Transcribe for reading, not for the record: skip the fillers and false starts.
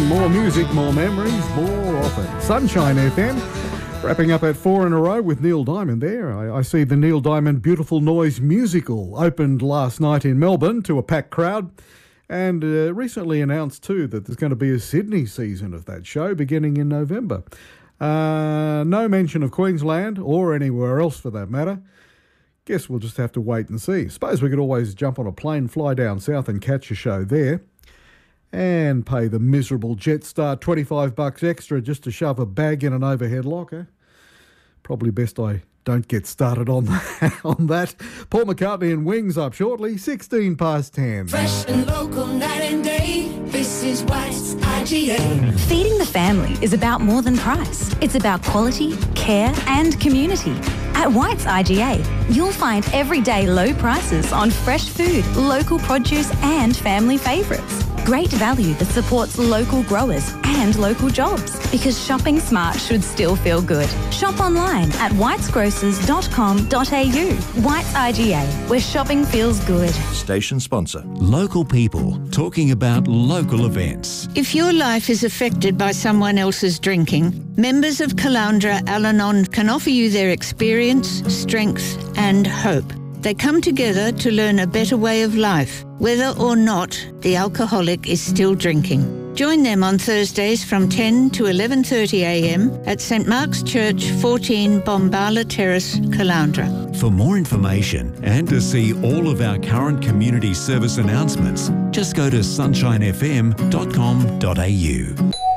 More music, more memories, more often. Sunshine FM. Wrapping up at 4 in a row with Neil Diamond there. I see the Neil Diamond Beautiful Noise musical opened last night in Melbourne to a packed crowd, and recently announced too that there's going to be a Sydney season of that show beginning in November. No mention of Queensland or anywhere else for that matter. Guess we'll just have to wait and see. Suppose we could always jump on a plane, fly down south and catch a show there, and pay the miserable Jetstar $25 extra just to shove a bag in an overhead locker. Probably best I don't get started on that. Paul McCartney and Wings up shortly, 16 past 10. Fresh and local, night and day. This is White's IGA. Feeding the family is about more than price. It's about quality, care and community. At White's IGA, you'll find everyday low prices on fresh food, local produce and family favourites. Great value that supports local growers and local jobs, because shopping smart should still feel good. Shop online at whitesgrocers.com.au. White's IGA, where shopping feels good. Station sponsor. Local people talking about local events. If your life is affected by someone else's drinking, members of Caloundra Al-Anon can offer you their experience, strength and hope. They come together to learn a better way of life, whether or not the alcoholic is still drinking. Join them on Thursdays from 10 to 11:30am at St Mark's Church, 14 Bombala Terrace, Caloundra. For more information and to see all of our current community service announcements, just go to sunshinefm.com.au.